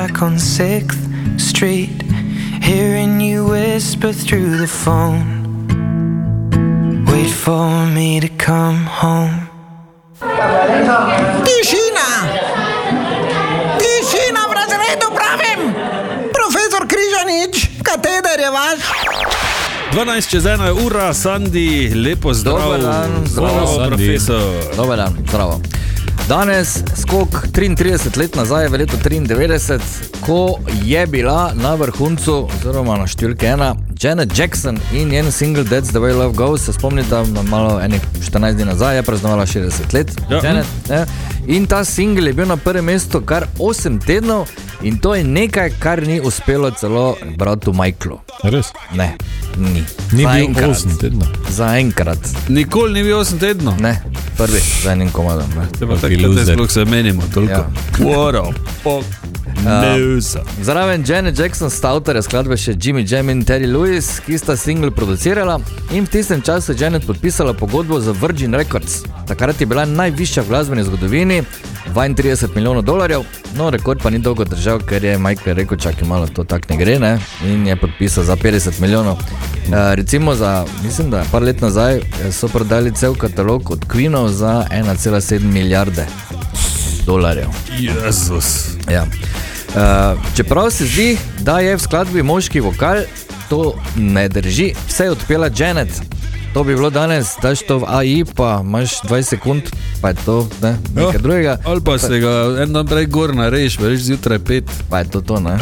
Back on 6th Street, hearing you whisper through the phone. Wait for me to come home. Tišina! Tišina v razredu pravim! Profesor Križanič, kateder je vaš? 12:01 je ura, Sandi, lepo zdrav. Dober dan, zdravo, profesor. Dober dan, zdravo. Danes skok 33 let nazaj, v letu 93, ko je bila na vrhuncu, oziroma na številke 1, Janet Jackson in njen single That's the way love goes. Se spomnite, malo enih 14 dni nazaj je praznovala 60 let. Ja. Janet, ne? In ta single je bil na prvem mestu kar 8 tednov in to je nekaj, kar ni uspelo celo bratu Michaelu. Res? Ne, ni. Ni bil Zaenkrat. 8 tedna. Zaenkrat. Nikoli ni bil 8 tednov. Ne, prvi, za enim komadom. Ne. Te pa Ok, tako, da loser. sploh se menimo toliko. Ja. What a fuck. News. Zraven Janet Jackson sta avtorja skladbe še Jimmy Jam in Terry Lewis, ki sta single producirala in v tistem času je Janet podpisala pogodbo za Virgin Records. Takrat je bila najvišja v glasbeni zgodovini, $32 milijonov, no rekord pa ni dolgo držal, ker je Michael rekel, čakaj malo, to tak ne gre, ne? In je podpisal za 50 milijonov. Recimo za, mislim, da par let nazaj so prodali cel katalog od Queenov za 1,7 milijarde dolarjev. Jezus. Ja. Čeprav se zdi, da je v skladbi moški vokal, to ne drži, vse je odpela Janet. To bi bilo danes, daš to v AI, pa imaš 20 sekund, pa je to nekaj drugega. Ali pa se ga en dan prej gor nareš, veš zjutraj 5. Pa je to, ne?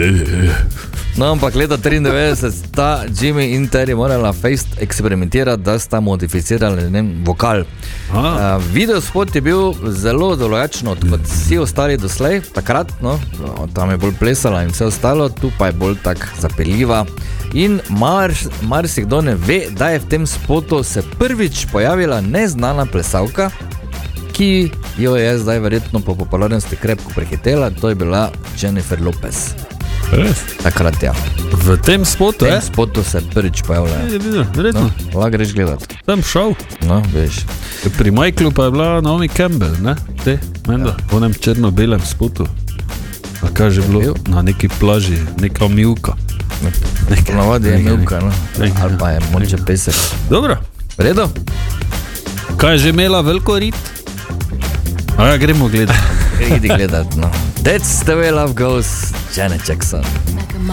No, ampak leta 93 sta Jimmy in Terry morala fejst eksperimentirati, da sta modificirali, ne vem, vokal. Videospot je bil zelo drugačen od kot vsi ostali doslej, takrat, no, tam je bolj plesala in vse ostalo, tu pa je bolj tak zapeljiva. In marsikdo ne ve, da je v tem spotu se prvič pojavila neznana plesalka, ki jo je zdaj verjetno po popularnosti krepko prehitela, to je bila Jennifer Lopez. Res? Takrat, ja. V tem spotu, V tem spotu se prvič pojavlja. Je videl, verjetno. No, lahko greš gledat. Tam šel. No, veš. Pri Michaelu pa je bila Naomi Campbell, ne? Te, menda, v onem črno-belem spotu. A kaj že bilo? Na neki plaži, neka milka. Ponavadi je milka, no. Ali pa je moče pesek. Dobro. V redu? Kaj je že imela veliko rit? A ja, gremo gledati. Idi gledat, no. That's the way love goes, Janet Jackson.